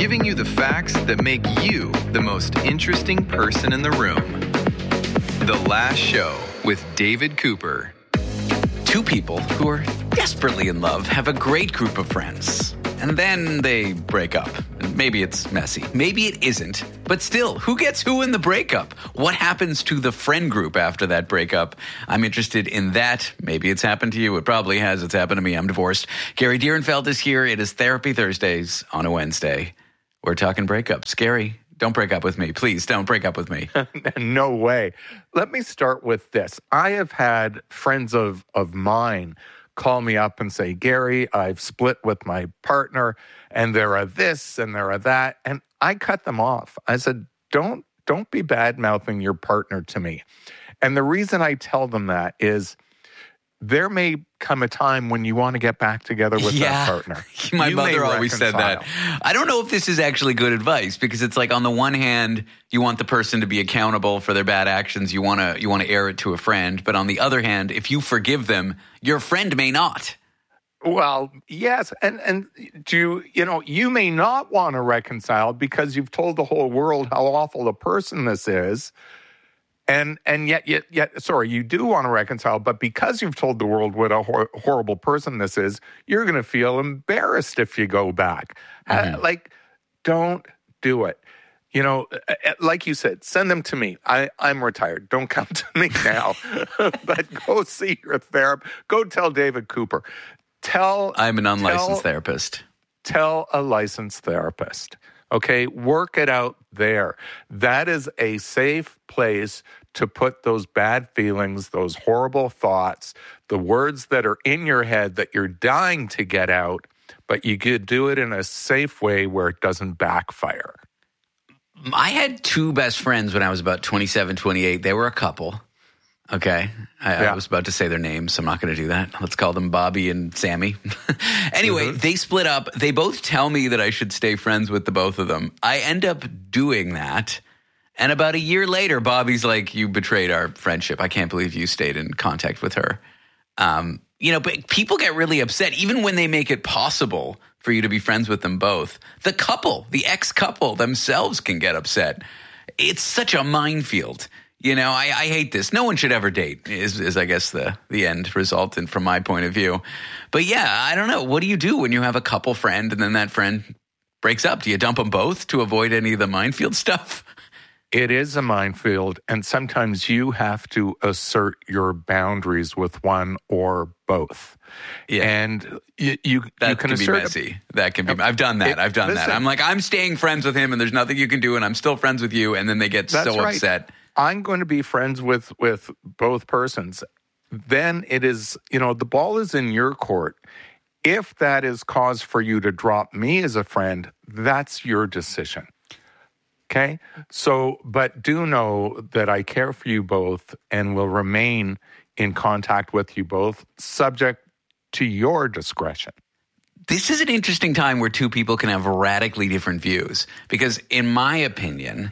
giving you the facts that make you the most interesting person in the room. The Last Show with David Cooper. Two people who are desperately in love have a great group of friends. And then they break up. Maybe it's messy. Maybe it isn't. But still, who gets who in the breakup? What happens to the friend group after that breakup? I'm interested in that. Maybe it's happened to you. It probably has. It's happened to me. I'm divorced. Gary Dierenfeld is here. It is Therapy Thursdays on a Wednesday. We're talking breakups. Gary, don't break up with me. Please don't break up with me. No way. Let me start with this. I have had friends of, of mine call me up and say, Gary, I've split with my partner and there are this and there are that. And I cut them off. I said, don't, don't be bad-mouthing your partner to me. And the reason I tell them that is there may come a time when you want to get back together with yeah. that partner. My You mother may always said that. reconcile. I don't know if this is actually good advice because it's like on the one hand, you want the person to be accountable for their bad actions. You want to you want to air it to a friend. But on the other hand, if you forgive them, your friend may not. Well, yes. And and do you, you know, you may not want to reconcile because you've told the whole world how awful a person this is. And and yet, yet, yet, sorry, you do want to reconcile, but because you've told the world what a hor- horrible person this is, you're going to feel embarrassed if you go back. Mm-hmm. Uh, like, don't do it. You know, like you said, send them to me. I, I'm retired. Don't come to me now. But go see your therapist. Go tell David Cooper. Tell I'm an unlicensed tell, therapist. Tell a licensed therapist. Okay, work it out there. That is a safe place to put those bad feelings, those horrible thoughts, the words that are in your head that you're dying to get out, but you could do it in a safe way where it doesn't backfire. I had two best friends when I was about twenty-seven, twenty-eight. They were a couple. Okay. I, yeah. I was about to say their names, so I'm not going to do that. Let's call them Bobby and Sammy. Anyway, mm-hmm. They split up. They both tell me that I should stay friends with the both of them. I end up doing that. And about a year later, Bobby's like, you betrayed our friendship. I can't believe you stayed in contact with her. Um, you know, but people get really upset, even when they make it possible for you to be friends with them both. The couple, the ex-couple themselves can get upset. It's such a minefield. You know, I, I hate this. No one should ever date is, is I guess, the, the end result and from my point of view. But yeah, I don't know. What do you do when you have a couple friend and then that friend breaks up? Do you dump them both to avoid any of the minefield stuff? It is a minefield, and sometimes you have to assert your boundaries with one or both. Yeah. And you, you, that you can, can assert be messy. That can be. I've done that. It, I've done listen, that. I'm like, I'm staying friends with him, and there's nothing you can do, and I'm still friends with you, and then they get That's so right. upset. I'm going to be friends with, with both persons. Then it is, you know, the ball is in your court. If that is cause for you to drop me as a friend, that's your decision. Okay? So, but do know that I care for you both and will remain in contact with you both, subject to your discretion. This is an interesting time where two people can have radically different views. Because in my opinion,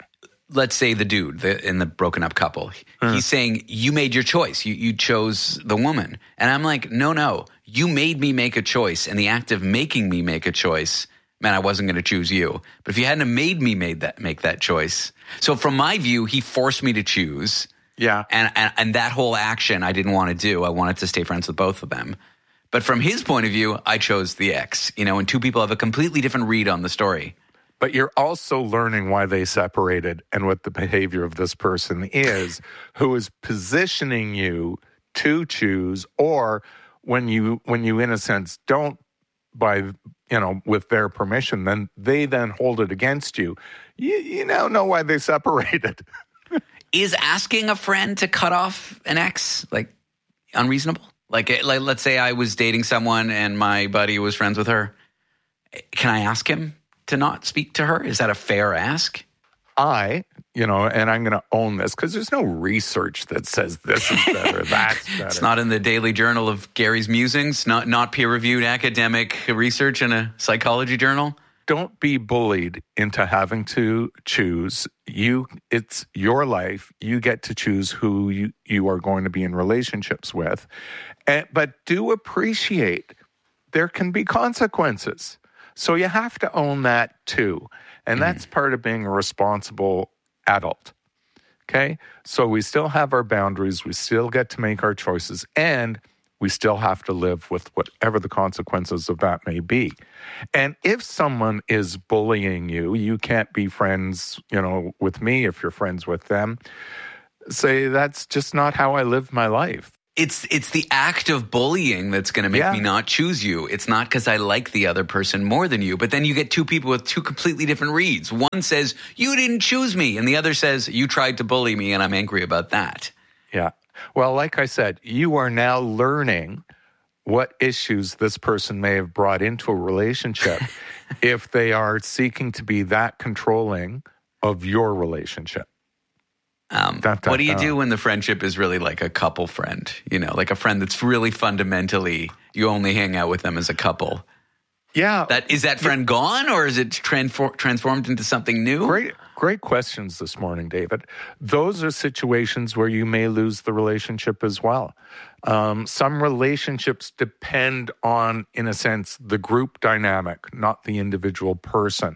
let's say the dude the, in the broken up couple, mm. he's saying, you made your choice. You, you chose the woman. And I'm like, no, no, you made me make a choice. And the act of making me make a choice meant I wasn't going to choose you. But if you hadn't have made me made that, make that choice. So from my view, he forced me to choose. Yeah. And, and, and that whole action I didn't want to do. I wanted to stay friends with both of them. But from his point of view, I chose the ex, you know, and two people have a completely different read on the story. But you're also learning why they separated and what the behavior of this person is, who is positioning you to choose, or when you, when you in a sense don't, by, you know, with their permission, then they then hold it against you. You, you now know why they separated. Is asking a friend to cut off an ex like unreasonable? Like, like, let's say I was dating someone and my buddy was friends with her. Can I ask him to not speak to her? Is that a fair ask? I, you know, and I'm going to own this because there's no research that says this is better, that's better. It's not in the Daily Journal of Gary's Musings, not not peer-reviewed academic research in a psychology journal. Don't be bullied into having to choose. You, it's your life. You get to choose who you, you are going to be in relationships with. And, but do appreciate there can be consequences. So you have to own that too. And that's part of being a responsible adult. Okay? So we still have our boundaries. We still get to make our choices. And we still have to live with whatever the consequences of that may be. And if someone is bullying you, you can't be friends, you know, with me if you're friends with them. Say, that's just not how I live my life. It's it's the act of bullying that's going to make Yeah. me not choose you. It's not because I like the other person more than you. But then you get two people with two completely different reads. One says, you didn't choose me. And the other says, you tried to bully me and I'm angry about that. Yeah. Well, like I said, you are now learning what issues this person may have brought into a relationship if they are seeking to be that controlling of your relationship. Um, Dun, dun, what do you dun. do when the friendship is really like a couple friend? You know, like a friend that's really fundamentally, you only hang out with them as a couple. Yeah. That is that friend gone, or is it transfor- transformed into something new? Great, great questions this morning, David. Those are situations where you may lose the relationship as well. Um, some relationships depend on, in a sense, the group dynamic, not the individual person.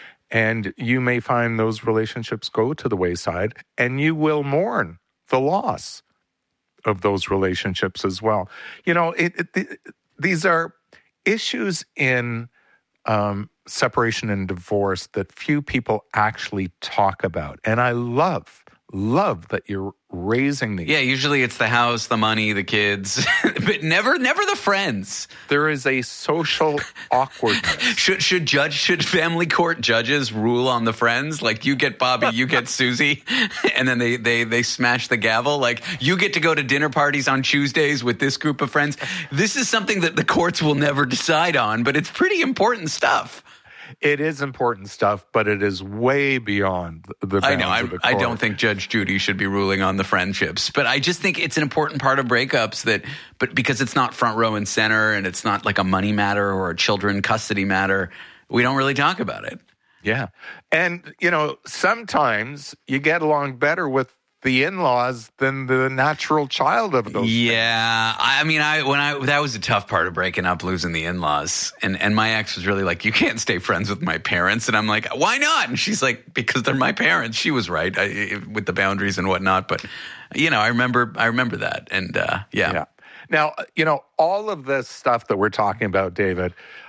And you may find those relationships go to the wayside, and you will mourn the loss of those relationships as well. You know, it, it, it, these are issues in um, separation and divorce that few people actually talk about. And I love, love that you're raising these. Yeah, usually it's the house, the money, the kids, but never, never the friends. There is a social awkwardness. Should should judge should family court judges rule on the friends? Like, you get Bobby, you get Susie, and then they they they smash the gavel. Like, you get to go to dinner parties on Tuesdays with this group of friends. This is something that the courts will never decide on, but it's pretty important stuff. It is important stuff, but it is way beyond the bounds I know. I, of the I court. don't think Judge Judy should be ruling on the friendships, but I just think it's an important part of breakups that, but because it's not front row and center and it's not like a money matter or a children custody matter, we don't really talk about it. Yeah. And, you know, sometimes you get along better with the in-laws than the natural child of those. Yeah. I mean, I, when I, that was a tough part of breaking up, losing the in-laws. And, and my ex was really like, you can't stay friends with my parents. And I'm like, why not? And she's like, because they're my parents. She was right I, with the boundaries and whatnot. But, you know, I remember, I remember that. And, uh, yeah. Yeah. Now, you know, all of this stuff that we're talking about, David,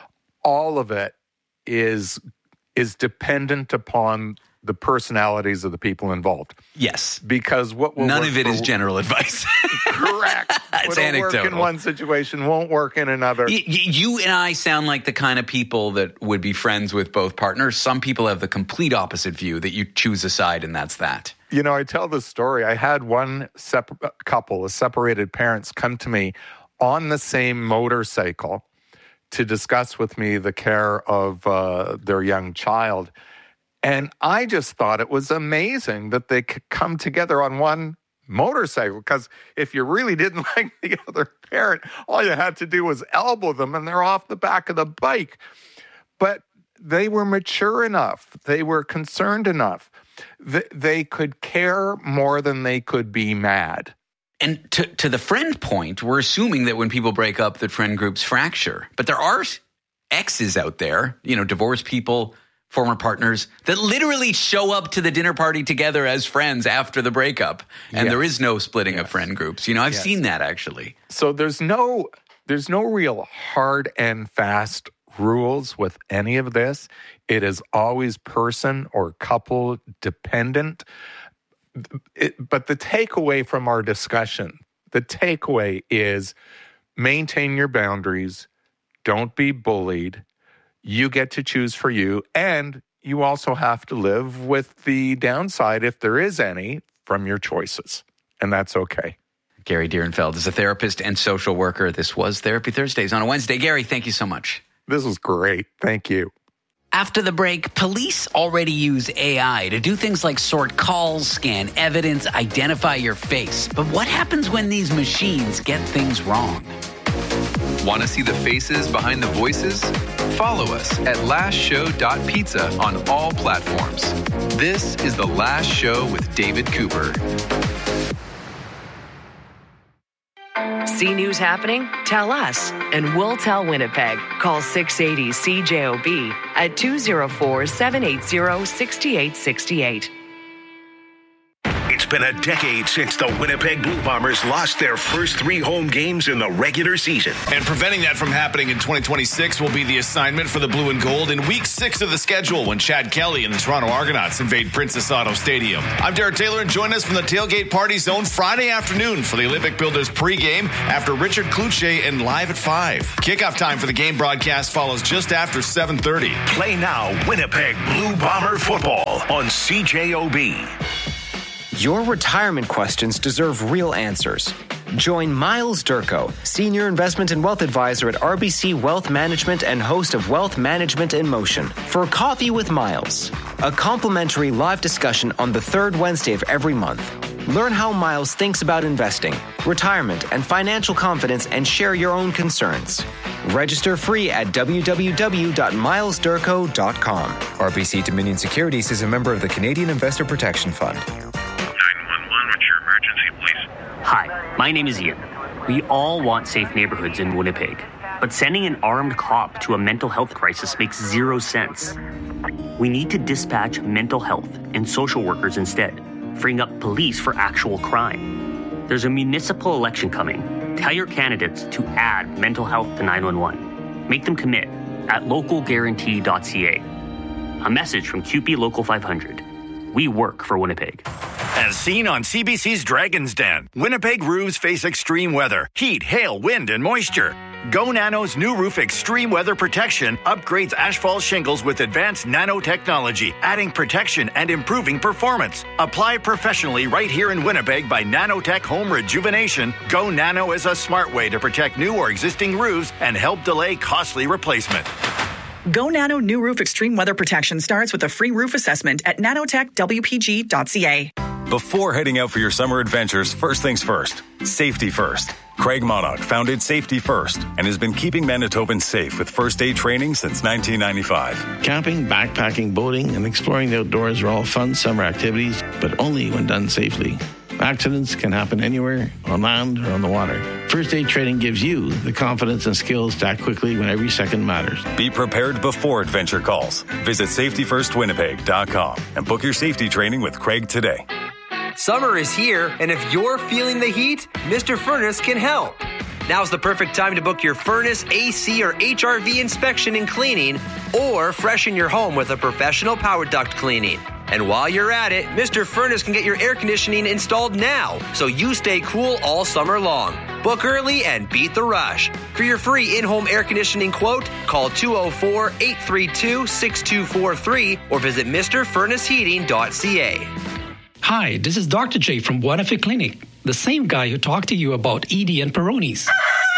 all of it is, is dependent upon the personalities of the people involved. Yes. Because what will None work of it for, is general advice. Correct. It's What'll anecdotal. work in one situation won't work in another. Y- y- You and I sound like the kind of people that would be friends with both partners. Some people have the complete opposite view, that you choose a side and that's that. You know, I tell this story. I had one separ- couple, a separated parents, come to me on the same motorcycle to discuss with me the care of uh, their young child. And I just thought it was amazing that they could come together on one motorcycle, because if you really didn't like the other parent, all you had to do was elbow them and they're off the back of the bike. But they were mature enough. They were concerned enough. Th- they could care more than they could be mad. And to, to the friend point, we're assuming that when people break up, that friend groups fracture. But there are exes out there, you know, divorced people, former partners, that literally show up to the dinner party together as friends after the breakup. And Yes. there is no splitting Yes. of friend groups. You know, I've Yes. seen that actually. So there's no there's no real hard and fast rules with any of this. It is always person or couple dependent. It, but the takeaway from our discussion, the takeaway is maintain your boundaries, don't be bullied. You get to choose for you, and you also have to live with the downside, if there is any, from your choices. And that's okay. Gary Dierenfeld is a therapist and social worker. This was Therapy Thursdays on a Wednesday. Gary, thank you so much. This was great. Thank you. After the break, police already use A I to do things like sort calls, scan evidence, identify your face. But what happens when these machines get things wrong? Want to see the faces behind the voices? Follow us at last show dot pizza on all platforms. This is The Last Show with David Cooper. See news happening? Tell us, and we'll tell Winnipeg. Call six eighty C J O B at two oh four, seven eight zero, six eight six eight. It's been a decade since the Winnipeg Blue Bombers lost their first three home games in the regular season. And preventing that from happening in twenty twenty-six will be the assignment for the Blue and Gold in week six of the schedule when Chad Kelly and the Toronto Argonauts invade Princess Auto Stadium. I'm Derek Taylor, and join us from the Tailgate Party Zone Friday afternoon for the Olympic Builders pregame after Richard Cloutier and Live at five. Kickoff time for the game broadcast follows just after seven thirty. Play now Winnipeg Blue Bomber football on C J O B. Your retirement questions deserve real answers. Join Miles Durko, Senior Investment and Wealth Advisor at R B C Wealth Management and host of Wealth Management in Motion, for Coffee with Miles, a complimentary live discussion on the third Wednesday of every month. Learn how Miles thinks about investing, retirement, and financial confidence, and share your own concerns. Register free at w w w dot miles durko dot com. R B C Dominion Securities is a member of the Canadian Investor Protection Fund. Hi, my name is Ian. We all want safe neighborhoods in Winnipeg, but sending an armed cop to a mental health crisis makes zero sense. We need to dispatch mental health and social workers instead, freeing up police for actual crime. There's a municipal election coming. Tell your candidates to add mental health to nine one one. Make them commit at local guarantee dot c a. A message from C U P E Local five hundred. We work for Winnipeg. As seen on C B C's Dragon's Den, Winnipeg roofs face extreme weather, heat, hail, wind, and moisture. Go Nano's new roof extreme weather protection upgrades asphalt shingles with advanced nanotechnology, adding protection and improving performance. Apply professionally right here in Winnipeg by Nanotech Home Rejuvenation. Go Nano is a smart way to protect new or existing roofs and help delay costly replacement. Go Nano New Roof Extreme Weather Protection starts with a free roof assessment at nanotech w p g dot c a. Before heading out for your summer adventures, first things first, safety first. Craig Monarch founded Safety First and has been keeping Manitobans safe with first aid training since nineteen ninety-five. Camping, backpacking, boating, and exploring the outdoors are all fun summer activities, but only when done safely. Accidents can happen anywhere, on land or on the water. First aid training gives you the confidence and skills to act quickly when every second matters. Be prepared before adventure calls. Visit safety first winnipeg dot com and book your safety training with Craig today. Summer is here, and if you're feeling the heat, Mister Furnace can help. Now's the perfect time to book your furnace, A C, or H R V inspection and cleaning, or freshen your home with a professional power duct cleaning. And while you're at it, Mister Furnace can get your air conditioning installed now, so you stay cool all summer long. Book early and beat the rush. For your free in-home air conditioning quote, call two oh four, eight three two, six two four three or visit Mister Furnace Heating dot c a. Hi, this is Doctor J from Buenafe Clinic, the same guy who talked to you about E D and Peyronie's.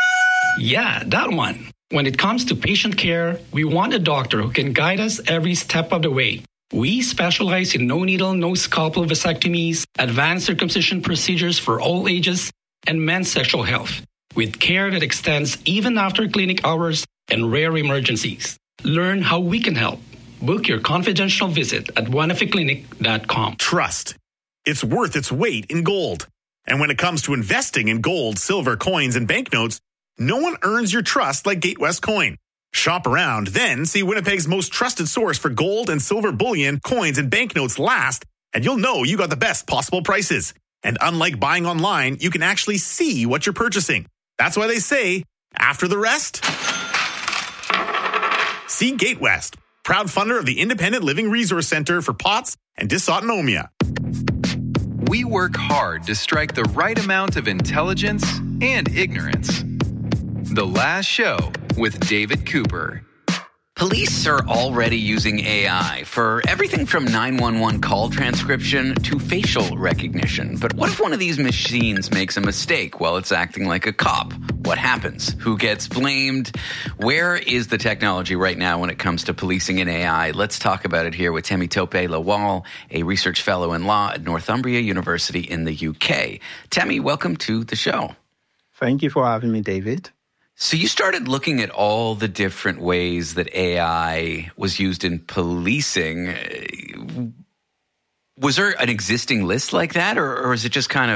Yeah, that one. When it comes to patient care, we want a doctor who can guide us every step of the way. We specialize in no-needle, no-scalpel vasectomies, advanced circumcision procedures for all ages, and men's sexual health, with care that extends even after clinic hours and rare emergencies. Learn how we can help. Book your confidential visit at buenafe clinic dot com. Trust. It's worth its weight in gold. And when it comes to investing in gold, silver, coins, and banknotes, no one earns your trust like Gatewest Coin. Shop around, then see Winnipeg's most trusted source for gold and silver bullion, coins, and banknotes last, and you'll know you got the best possible prices. And unlike buying online, you can actually see what you're purchasing. That's why they say, after the rest, see Gatewest, proud funder of the Independent Living Resource Center for P O T S and Dysautonomia. We work hard to strike the right amount of intelligence and ignorance. The Last Show with David Cooper. Police are already using A I for everything from nine one one call transcription to facial recognition. But what if one of these machines makes a mistake while it's acting like a cop? What happens? Who gets blamed? Where is the technology right now when it comes to policing and A I? Let's talk about it here with Temitope Lawal, a research fellow in law at Northumbria University in the U K. Temi, welcome to the show. Thank you for having me, David. So you started looking at all the different ways that A I was used in policing. Was there an existing list like that, or, or is it just kind of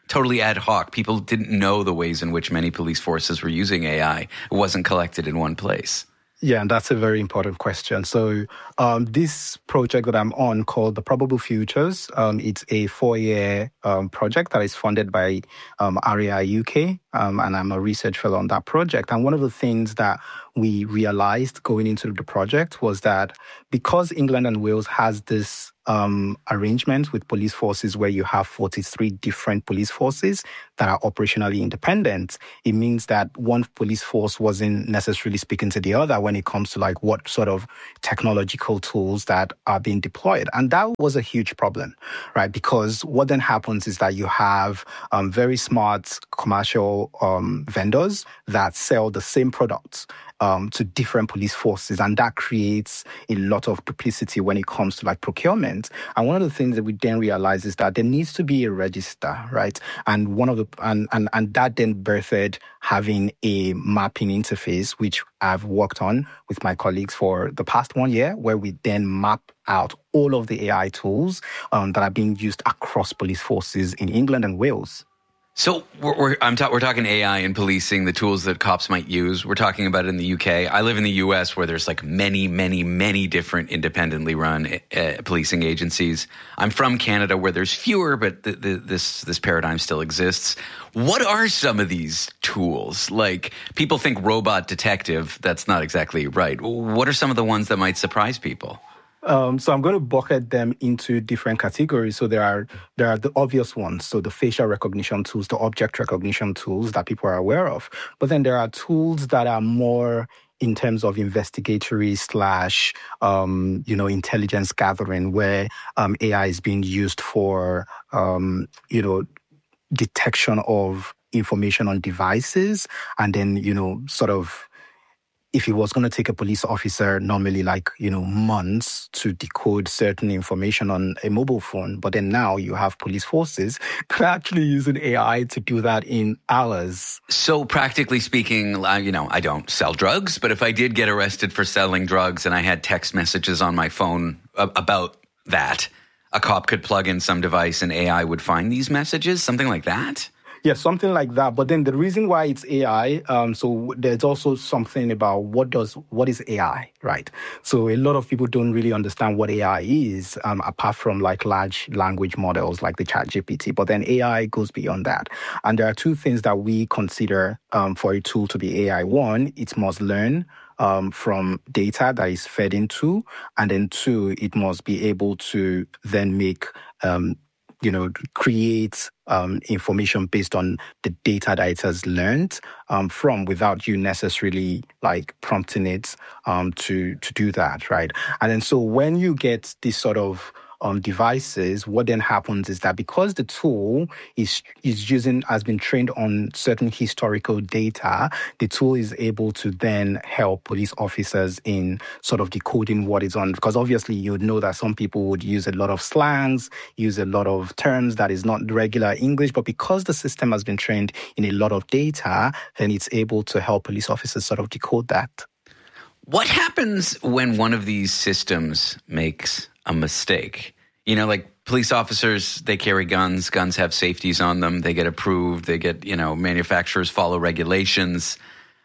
totally ad hoc. People didn't know the ways in which many police forces were using A I. It wasn't collected in one place. Yeah, and that's a very important question. So um, this project that I'm on called The Probable Futures, um, it's a four-year um, project that is funded by um, R A I U K, um, and I'm a research fellow on that project. And one of the things that we realized going into the project was that because England and Wales has this um, arrangement with police forces where you have forty-three different police forces that are operationally independent, it means that one police force wasn't necessarily speaking to the other when it comes to like what sort of technological tools that are being deployed. And that was a huge problem, right? Because what then happens is that you have um, very smart commercial um, vendors that sell the same products Um, to different police forces, and that creates a lot of duplicity when it comes to like procurement. And one of the things that we then realize is that there needs to be a register, right? And one of the and and, and that then birthed having a mapping interface, which I've worked on with my colleagues for the past one year, where we then map out all of the A I tools um, that are being used across police forces in England and Wales. So we're we're, I'm ta- we're talking A I and policing, the tools that cops might use. We're talking about it in the U K. I live in the U S where there's like many, many, many different independently run uh, policing agencies. I'm from Canada where there's fewer, but the, the, this this paradigm still exists. What are some of these tools? Like people think robot detective. That's not exactly right. What are some of the ones that might surprise people? Um, so I'm going to bucket them into different categories. So there are there are the obvious ones, so the facial recognition tools, the object recognition tools that people are aware of. But then there are tools that are more in terms of investigatory slash, um, you know, intelligence gathering, where um, A I is being used for, um, you know, detection of information on devices, and then, you know, sort of, if it was going to take a police officer normally like, you know, months to decode certain information on a mobile phone, but then now you have police forces actually using A I to do that in hours. So practically speaking, you know, I don't sell drugs, but if I did get arrested for selling drugs and I had text messages on my phone about that, a cop could plug in some device and A I would find these messages, something like that? Yeah, something like that. But then the reason why it's A I, um, so there's also something about what does what is A I, right? So a lot of people don't really understand what A I is, um, apart from like large language models like the ChatGPT. But then A I goes beyond that. And there are two things that we consider um, for a tool to be A I. One, it must learn Um, from data that is fed into, and then two, it must be able to then make, um, you know, create um, information based on the data that it has learned um, from, without you necessarily like prompting it um, to to do that, right? And then so when you get this sort of on devices, what then happens is that because the tool is is using has been trained on certain historical data, the tool is able to then help police officers in sort of decoding what is on. Because obviously you'd know that some people would use a lot of slangs, use a lot of terms that is not regular English, but because the system has been trained in a lot of data, then it's able to help police officers sort of decode that. What happens when one of these systems makes a mistake? You know, like police officers, they carry guns. Guns have safeties on them. They get approved. They get, you know, manufacturers follow regulations.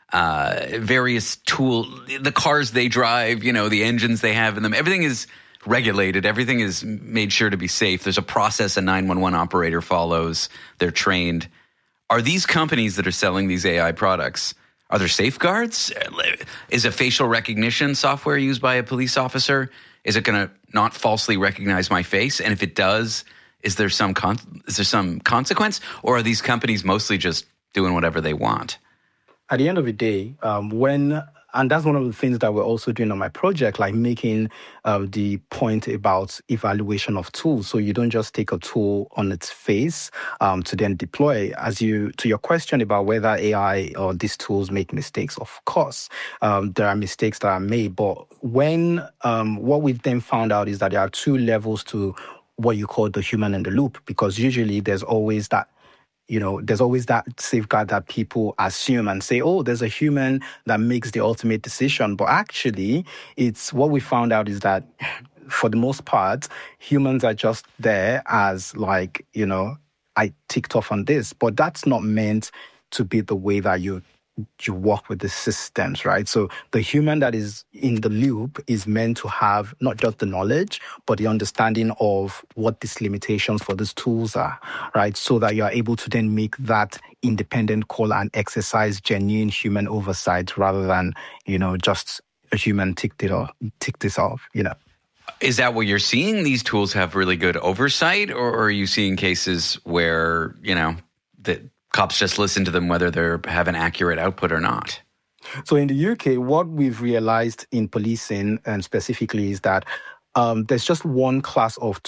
Uh, various tool, the cars they drive, you know, the engines they have in them. Everything is regulated. Everything is made sure to be safe. There's a process a nine one one operator follows. They're trained. Are these companies that are selling these A I products, are there safeguards? Is a facial recognition software used by a police officer? Is it going to not falsely recognize my face? And if it does, is there some con- is there some consequence? Or are these companies mostly just doing whatever they want? At the end of the day, um, when and that's one of the things that we're also doing on my project, like making uh, the point about evaluation of tools. So you don't just take a tool on its face um, to then deploy. As you to your question about whether A I or these tools make mistakes, of course, um, there are mistakes that are made. But when um, what we've then found out is that there are two levels to what you call the human in the loop, because usually there's always that. You know, there's always that safeguard that people assume and say, oh, there's a human that makes the ultimate decision. But actually, it's what we found out is that for the most part, humans are just there as like, you know, I ticked off on this. But that's not meant to be the way that you you work with the systems, right? So the human that is in the loop is meant to have not just the knowledge, but the understanding of what these limitations for these tools are, right? So that you are able to then make that independent call and exercise genuine human oversight rather than, you know, just a human ticked it off, tick this off, you know. Is that what you're seeing? These tools have really good oversight, or, or are you seeing cases where, you know, that cops just listen to them whether they have an accurate output or not? So in the U K, what we've realized in policing and specifically is that um, there's just one class of